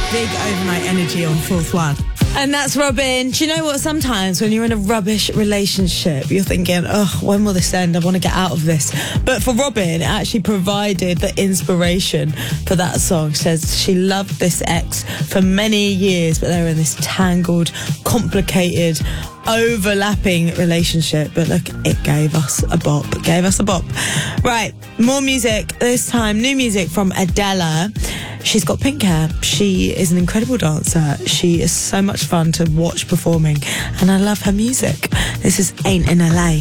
Big overnight energy on Fourth One. And that's Robin. Do you know what? Sometimes when you're in a rubbish relationship, you're thinking, oh, when will this end? I want to get out of this. But for Robin, it actually provided the inspiration for that song. She says she loved this ex for many years, but they were in this tangled, complicated, overlapping relationship. But look, it gave us a bop. Right, more music. This time, new music from Adela. She's got pink hair. She is an incredible dancer. She is so much fun to watch performing, and I love her music. This is Ain't in LA.